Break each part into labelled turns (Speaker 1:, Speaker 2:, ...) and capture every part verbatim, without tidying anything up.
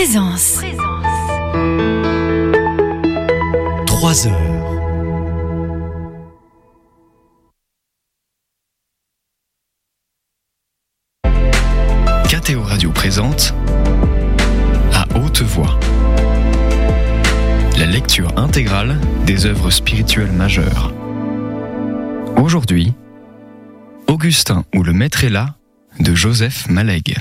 Speaker 1: Présence.
Speaker 2: Trois heures. K T O Radio présente À haute voix la lecture intégrale des œuvres spirituelles majeures. Aujourd'hui, Augustin ou le Maître est là de Joseph Malegue.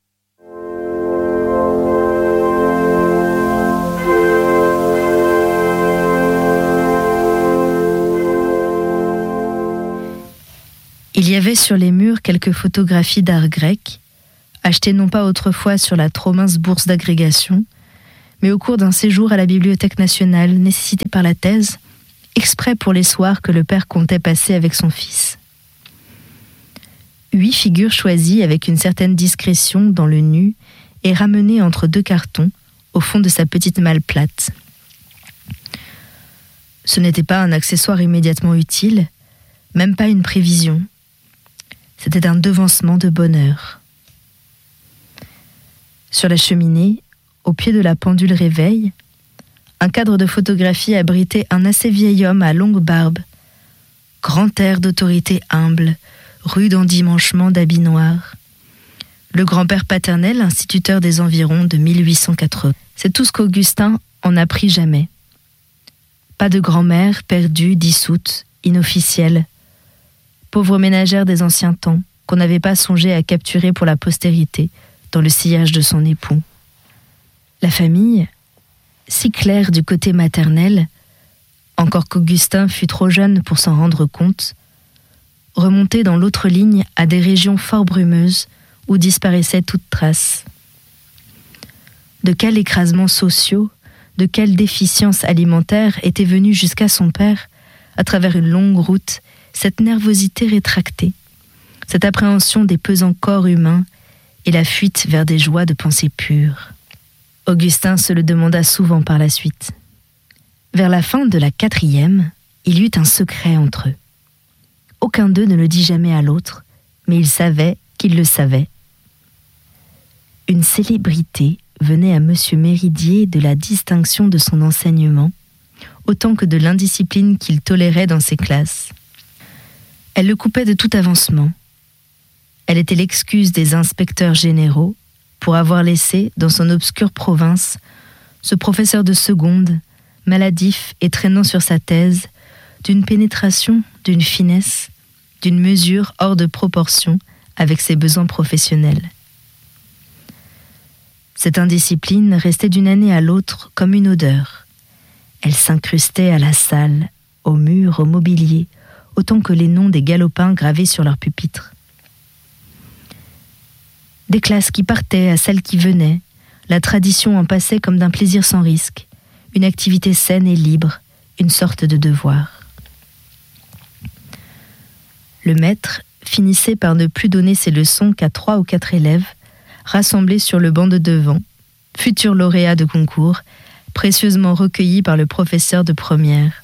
Speaker 3: Il y avait sur les murs quelques photographies d'art grec, achetées non pas autrefois sur la trop mince bourse d'agrégation, mais au cours d'un séjour à la Bibliothèque nationale nécessité par la thèse, exprès pour les soirs que le père comptait passer avec son fils. Huit figures choisies avec une certaine discrétion dans le nu et ramenées entre deux cartons au fond de sa petite malle plate. Ce n'était pas un accessoire immédiatement utile, même pas une prévision. C'était un devancement de bonheur. Sur la cheminée, au pied de la pendule réveil, un cadre de photographie abritait un assez vieil homme à longue barbe, grand air d'autorité humble, rude endimanchement d'habits noirs. Le grand-père paternel, instituteur des environs de mille huit cent quatre-vingts. C'est tout ce qu'Augustin en apprit jamais. Pas de grand-mère perdue, dissoute, inofficielle. Pauvre ménagère des anciens temps, qu'on n'avait pas songé à capturer pour la postérité, dans le sillage de son époux. La famille, si claire du côté maternel, encore qu'Augustin fût trop jeune pour s'en rendre compte, remontait dans l'autre ligne à des régions fort brumeuses où disparaissait toute trace. De quels écrasements sociaux, de quelle déficience alimentaire était venue jusqu'à son père, à travers une longue route, cette nervosité rétractée, cette appréhension des pesants corps humains et la fuite vers des joies de pensée pure. Augustin se le demanda souvent par la suite. Vers la fin de la quatrième, il y eut un secret entre eux. Aucun d'eux ne le dit jamais à l'autre, mais il savait qu'il le savait. Une célébrité venait à Monsieur Méridier de la distinction de son enseignement, autant que de l'indiscipline qu'il tolérait dans ses classes. Elle le coupait de tout avancement. Elle était l'excuse des inspecteurs généraux pour avoir laissé, dans son obscure province, ce professeur de seconde, maladif et traînant sur sa thèse, d'une pénétration, d'une finesse, d'une mesure hors de proportion avec ses besoins professionnels. Cette indiscipline restait d'une année à l'autre comme une odeur. Elle s'incrustait à la salle, aux murs, au mobilier, autant que les noms des galopins gravés sur leur pupitre. Des classes qui partaient à celles qui venaient, la tradition en passait comme d'un plaisir sans risque, une activité saine et libre, une sorte de devoir. Le maître finissait par ne plus donner ses leçons qu'à trois ou quatre élèves, rassemblés sur le banc de devant, futurs lauréats de concours, précieusement recueillis par le professeur de première.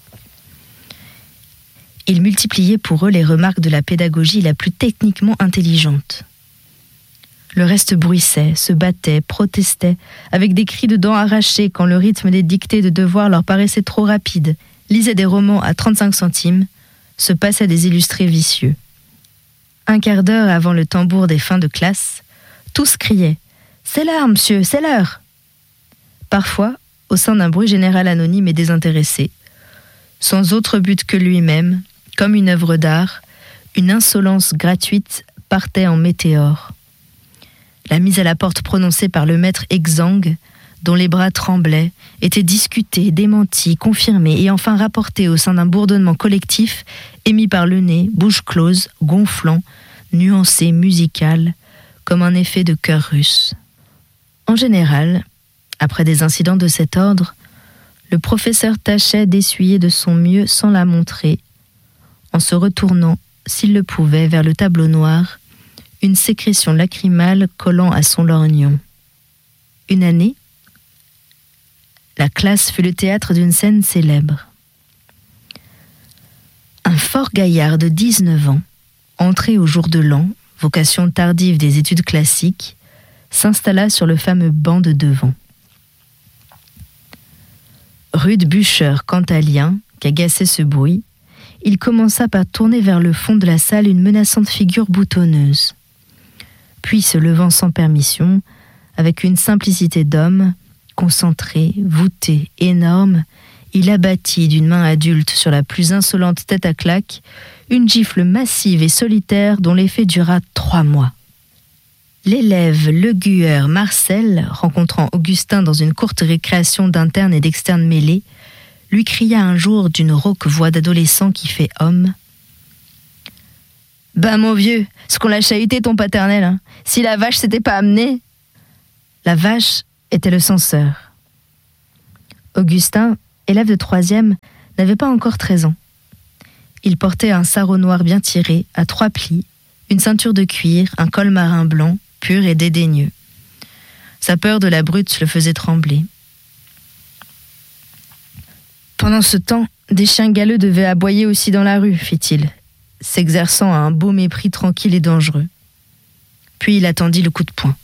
Speaker 3: Il multipliait pour eux les remarques de la pédagogie la plus techniquement intelligente. Le reste bruissait, se battait, protestait, avec des cris de dents arrachées quand le rythme des dictées de devoirs leur paraissait trop rapide, lisait des romans à trente-cinq centimes, se passait des illustrés vicieux. Un quart d'heure avant le tambour des fins de classe, tous criaient « C'est l'heure, monsieur, c'est l'heure !» Parfois, au sein d'un bruit général anonyme et désintéressé, sans autre but que lui-même, comme une œuvre d'art, une insolence gratuite partait en météore. La mise à la porte prononcée par le maître exsangue, dont les bras tremblaient, était discutée, démentie, confirmée et enfin rapportée au sein d'un bourdonnement collectif émis par le nez, bouche close, gonflant, nuancé, musical, comme un effet de chœur russe. En général, après des incidents de cet ordre, le professeur tâchait d'essuyer de son mieux sans la montrer, en se retournant, s'il le pouvait, vers le tableau noir, une sécrétion lacrymale collant à son lorgnon. Une année, la classe fut le théâtre d'une scène célèbre. Un fort gaillard de dix-neuf ans, entré au jour de l'an, vocation tardive des études classiques, s'installa sur le fameux banc de devant. Rude bûcheur cantalien, qu'agaçait ce bruit, il commença par tourner vers le fond de la salle une menaçante figure boutonneuse. Puis, se levant sans permission, avec une simplicité d'homme, concentré, voûté, énorme, il abattit d'une main adulte sur la plus insolente tête à claque une gifle massive et solitaire dont l'effet dura trois mois. L'élève Legueur Marcel, rencontrant Augustin dans une courte récréation d'internes et d'externes mêlés, lui cria un jour d'une rauque voix d'adolescent qui fait homme. « Ben mon vieux, ce qu'on l'a chahuté ton paternel, hein. Si la vache s'était pas amenée !» La vache était le censeur. Augustin, élève de troisième, n'avait pas encore treize ans. Il portait un sarrau noir bien tiré, à trois plis, une ceinture de cuir, un col marin blanc, pur et dédaigneux. Sa peur de la brute le faisait trembler. Pendant ce temps, des chiens galeux devaient aboyer aussi dans la rue, fit-il, s'exerçant à un beau mépris tranquille et dangereux. Puis il attendit le coup de poing.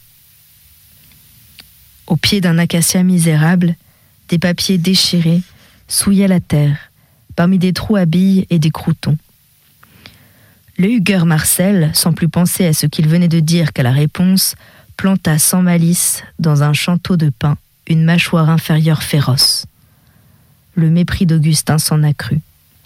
Speaker 3: Au pied d'un acacia misérable, des papiers déchirés souillaient la terre, parmi des trous à billes et des croûtons. Le hugueur Marcel, sans plus penser à ce qu'il venait de dire qu'à la réponse, planta sans malice, dans un chanteau de pin, une mâchoire inférieure féroce. Le mépris d'Augustin s'en accrut.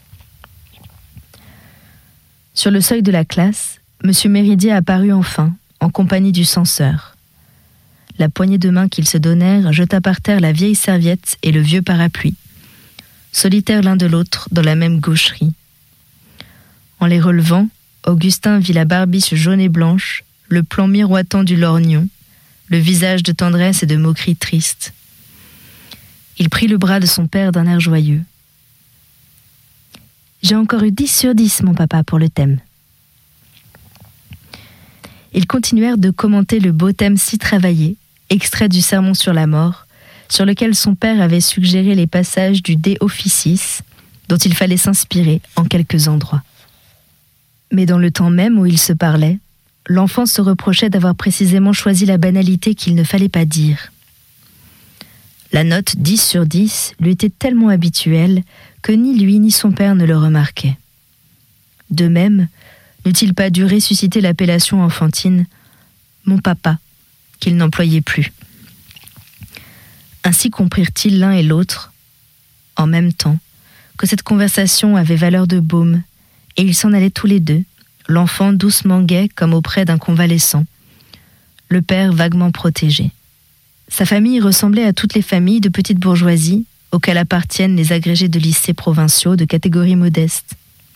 Speaker 3: Sur le seuil de la classe, M. Méridier apparut enfin, en compagnie du censeur. La poignée de main qu'ils se donnèrent jeta par terre la vieille serviette et le vieux parapluie, solitaires l'un de l'autre dans la même gaucherie. En les relevant, Augustin vit la barbiche jaune et blanche, le plan miroitant du lorgnon, le visage de tendresse et de moquerie triste. Il prit le bras de son père d'un air joyeux. « J'ai encore eu dix sur dix, mon papa, pour le thème. » Ils continuèrent de commenter le beau thème si travaillé, extrait du Sermon sur la mort, sur lequel son père avait suggéré les passages du De Officiis, dont il fallait s'inspirer en quelques endroits. Mais dans le temps même où ils se parlaient, l'enfant se reprochait d'avoir précisément choisi la banalité qu'il ne fallait pas dire. La note dix sur dix lui était tellement habituelle que ni lui ni son père ne le remarquaient. De même, n'eût-il pas dû ressusciter l'appellation enfantine « mon papa » qu'il n'employait plus. Ainsi comprirent-ils l'un et l'autre, en même temps, que cette conversation avait valeur de baume, et ils s'en allaient tous les deux, l'enfant doucement gai comme auprès d'un convalescent, le père vaguement protégé. Sa famille ressemblait à toutes les familles de petite bourgeoisie auxquelles appartiennent les agrégés de lycées provinciaux de catégorie modeste.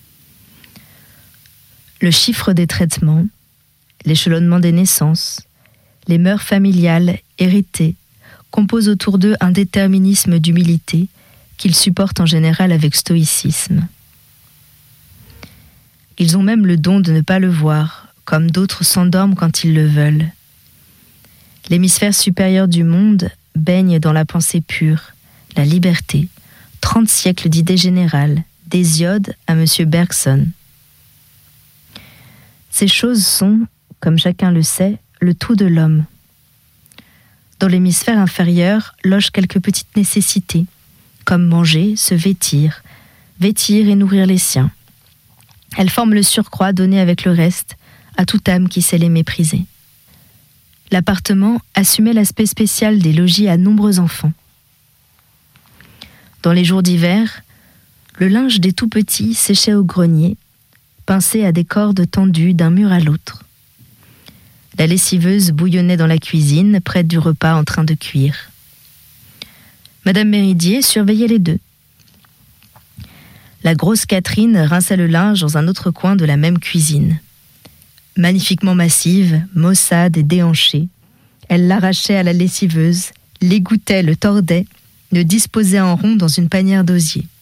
Speaker 3: Le chiffre des traitements, l'échelonnement des naissances, les mœurs familiales héritées composent autour d'eux un déterminisme d'humilité qu'ils supportent en général avec stoïcisme. Ils ont même le don de ne pas le voir, comme d'autres s'endorment quand ils le veulent. L'hémisphère supérieur du monde baigne dans la pensée pure, la liberté, trente siècles d'idées générales, d'Hésiode à M. Bergson. Ces choses sont, comme chacun le sait, le tout de l'homme. Dans l'hémisphère inférieur logent quelques petites nécessités, comme manger, se vêtir, vêtir et nourrir les siens. Elles forment le surcroît donné avec le reste à toute âme qui sait les mépriser. L'appartement assumait l'aspect spécial des logis à nombreux enfants. Dans les jours d'hiver, le linge des tout-petits séchait au grenier, pincé à des cordes tendues d'un mur à l'autre. La lessiveuse bouillonnait dans la cuisine, près du repas en train de cuire. Madame Méridier surveillait les deux. La grosse Catherine rinçait le linge dans un autre coin de la même cuisine. Magnifiquement massive, maussade et déhanchée, elle l'arrachait à la lessiveuse, l'égouttait, le tordait, le disposait en rond dans une panière d'osier.